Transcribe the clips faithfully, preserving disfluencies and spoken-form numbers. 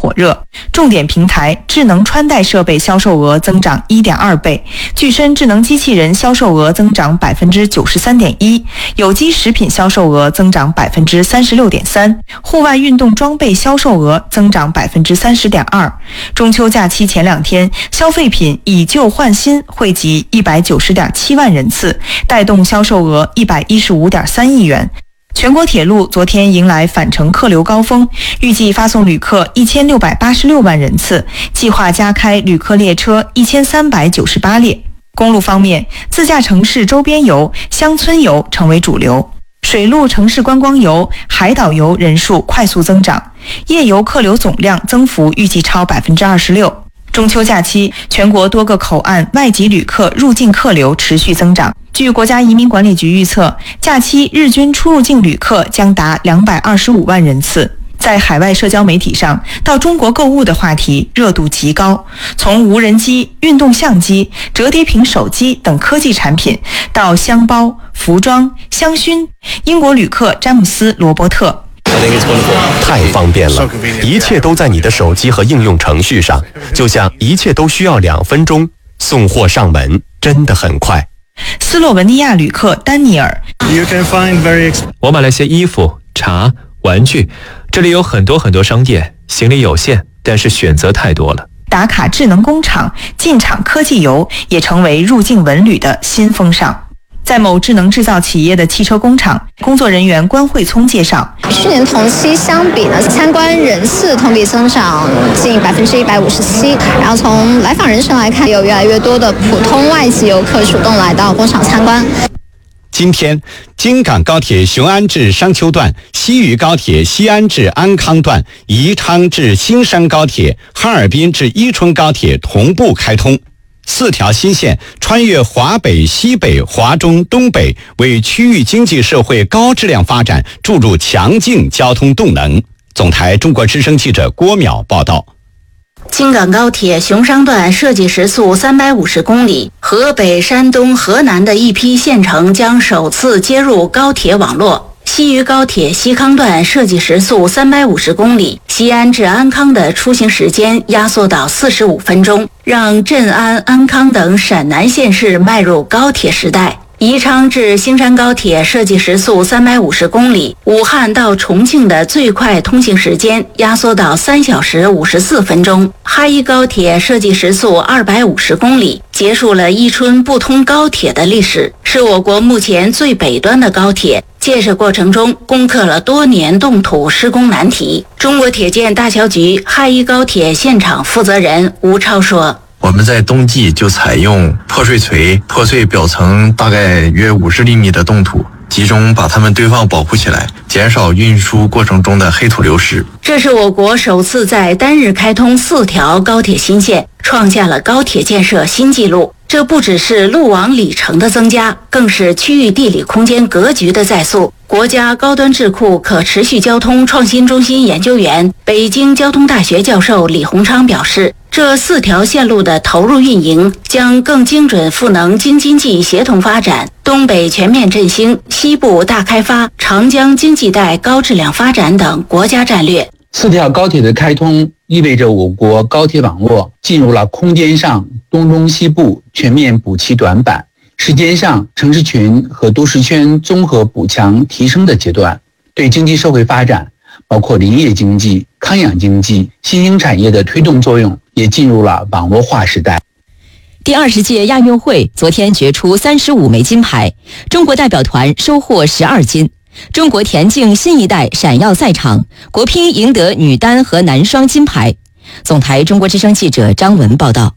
火热。重点平台智能穿戴设备销售额增长 一点二倍，具身智能机器人销售额增长 百分之九十三点一， 有机食品销售额增长 百分之三十六点三， 户外运动装备销售额增长 百分之三十点二。 中秋假期前两天，消费品以旧换新惠及 一百九十点七万人次，带动销售额 一百一十五点三亿元。全国铁路昨天迎来返程客流高峰，预计发送旅客一千六百八十六万人次，计划加开旅客列车一千三百九十八列。公路方面，自驾城市周边游、乡村游成为主流，水陆城市观光游、海岛游人数快速增长，夜游客流总量增幅预计超 百分之二十六。中秋假期，全国多个口岸外籍旅客入境客流持续增长。据国家移民管理局预测，假期日均出入境旅客将达两百二十五万人次。在海外社交媒体上，到中国购物的话题热度极高，从无人机、运动相机、折叠屏手机等科技产品，到箱包、服装、香薰，英国旅客詹姆斯·罗伯特。 太方便了，一切都在你的手机和应用程序上，就像一切都需要两分钟，送货上门真的很快。 斯洛文尼亚旅客丹尼尔， 我买了些衣服、茶、玩具，这里有很多很多商店，行李有限，但是选择太多了。 打卡智能工厂、进场科技游也成为入境文旅的新风尚。在某智能制造企业的汽车工厂，工作人员关慧聪介绍， 去年同期相比呢，参观人次同比增长近百分之一百五十七。然后从来访人数来看，有越来越多的普通外籍游客主动来到工厂参观。 今天，京港高铁雄安至商丘段、西渝高铁西安至安康段、宜昌至新山高铁、哈尔滨至伊春高铁同步开通。四条新线穿越华北、西北、华中、东北，为区域经济社会高质量发展注入强劲交通动能。总台中国之声记者郭淼报道。 京港高铁雄商段设计时速三百五十公里，河北、山东、河南的一批县城将首次接入高铁网络。西渝高铁西康段设计时速三百五十公里，西安至安康的出行时间压缩到四十五分钟，让镇安、安康等陕南县市迈入高铁时代。宜昌至兴山高铁设计时速三百五十公里，武汉到重庆的最快通行时间压缩到三小时五十四分钟。哈一高铁设计时速二百五十公里，结束了伊春不通高铁的历史，是我国目前最北端的高铁。建设过程中攻克了多年冻土施工难题。中国铁建大桥局哈一高铁现场负责人吴超说， 我们在冬季就采用破碎锤，破碎表层大概约五十厘米的冻土，集中把它们堆放保护起来，减少运输过程中的黑土流失。 这是我国首次在单日开通四条高铁新线，创下了高铁建设新纪录。这不只是路网里程的增加，更是区域地理空间格局的再塑。国家高端智库可持续交通创新中心研究员、北京交通大学教授李洪昌表示，这四条线路的投入运营将更精准赋能京津冀协同发展、东北全面振兴、西部大开发、长江经济带高质量发展等国家战略。 四条高铁的开通意味着我国高铁网络进入了空间上东中西部全面补齐短板，时间上城市群和都市圈综合补强提升的阶段，对经济社会发展，包括林业经济、康养经济、新兴产业的推动作用也进入了网络化时代。 第二十届亚运会昨天决出三十五枚金牌，中国代表团收获十二金。中国田径新一代闪耀赛场，国乒赢得女单和男双金牌。总台中国之声记者张文报道。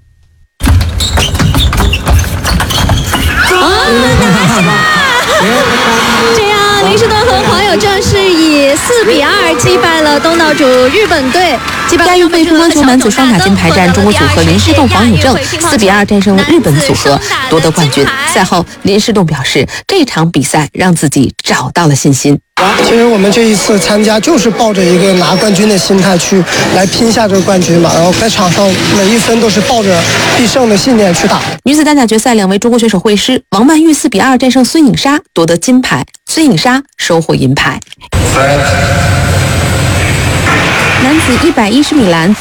这样，林士顿和黄友正是以四比二击败了东道主日本队。 亚运会乒乓球男子双打金牌战，中国组合林士顿、黄友正四比二战胜日本组合，夺得冠军。赛后，林士顿表示，这场比赛让自己找到了信心。 其实我们这一次参加就是抱着一个拿冠军的心态去来拼下这个冠军嘛，然后在场上每一分都是抱着必胜的信念去打。 女子单打决赛，两位中国选手会师，王曼玉四比二战胜孙颖莎，夺得金牌，孙颖莎收获银牌。男子一百一十米栏